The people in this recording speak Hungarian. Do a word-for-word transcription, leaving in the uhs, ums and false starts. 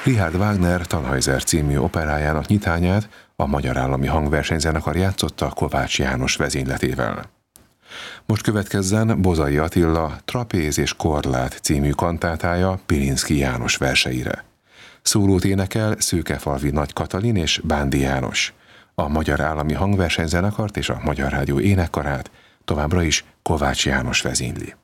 Richard Wagner Tannhäuser című operájának nyitányát a Magyar Állami Hangversenyzenekar játszotta Kovács János vezényletével. Most következzen Bozai Attila Trapéz és Korlát című kantátája Pilinszky János verseire. Szólót énekel Szőkefalvi Nagy Katalin és Bándi János. A Magyar Állami Hangversenyzenekart és a Magyar Rádió énekkarát továbbra is Kovács János vezényli.